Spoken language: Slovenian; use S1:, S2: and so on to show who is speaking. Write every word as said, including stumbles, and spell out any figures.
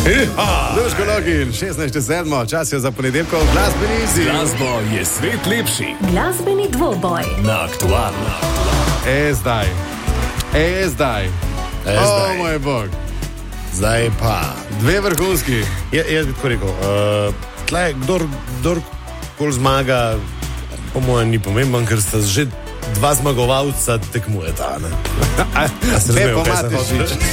S1: Duško Lokin, šestnajst sedem, čas je za ponedeljkov glasbeni izziv.
S2: Glasbo je svet lepši.
S3: Glasbeni dvoboj
S2: Na aktualno.
S1: E, zdaj. E, zdaj.
S4: E,
S1: o,
S4: zdaj.
S1: moj bog.
S4: Zdaj pa.
S1: Dve vrhunski.
S4: Ja, jaz bi tako rekel, uh, tle, kdor, kdor kol zmaga, po mojem ni pomemben, ker sta že dva zmagovalca tekmujeta. Ne?
S1: Lepo Matešič.